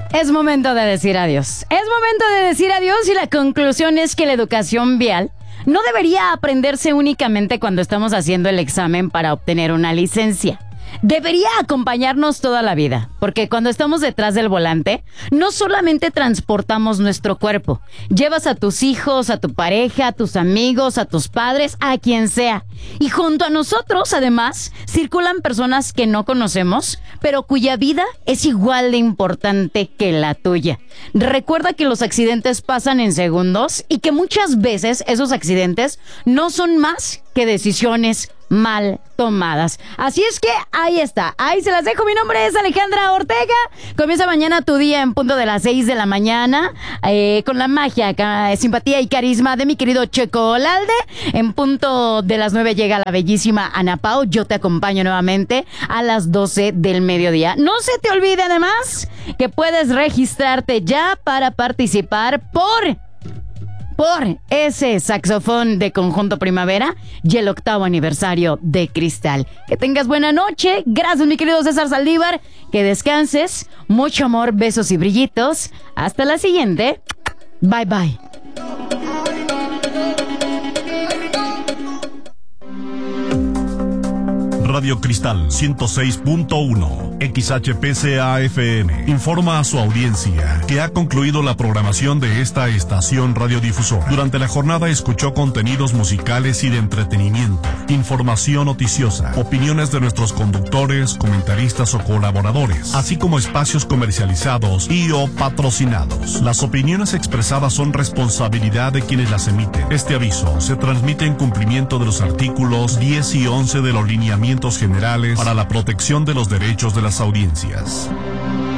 Es momento de decir adiós. Es momento de decir adiós y la conclusión es que la educación vial no debería aprenderse únicamente cuando estamos haciendo el examen para obtener una licencia. Debería acompañarnos toda la vida, porque cuando estamos detrás del volante, no solamente transportamos nuestro cuerpo, llevas a tus hijos, a tu pareja, a tus amigos, a tus padres, a quien sea. Y junto a nosotros, además, circulan personas que no conocemos, pero cuya vida es igual de importante que la tuya. Recuerda que los accidentes pasan en segundos y que muchas veces esos accidentes no son más que decisiones mal tomadas. Así es que ahí está, ahí se las dejo. Mi nombre es Alejandra Ortega. Comienza mañana tu día en punto de las 6 de la mañana con la magia, simpatía y carisma de mi querido Checo Olalde. En punto de las 9 llega la bellísima Ana Pao. Yo te acompaño nuevamente a las 12 del mediodía. No se te olvide además que puedes registrarte ya para participar por ese saxofón de Conjunto Primavera y el 8º aniversario de Cristal. Que tengas buena noche. Gracias, mi querido César Saldívar. Que descanses. Mucho amor, besos y brillitos. Hasta la siguiente. Bye, bye. Radio Cristal 106.1 XHPCA-FM informa a su audiencia que ha concluido la programación de esta estación radiodifusora. Durante la jornada escuchó contenidos musicales y de entretenimiento, información noticiosa, opiniones de nuestros conductores, comentaristas o colaboradores, así como espacios comercializados y o patrocinados. Las opiniones expresadas son responsabilidad de quienes las emiten. Este aviso se transmite en cumplimiento de los artículos 10 y 11 de los lineamientos generales para la protección de los derechos de las audiencias.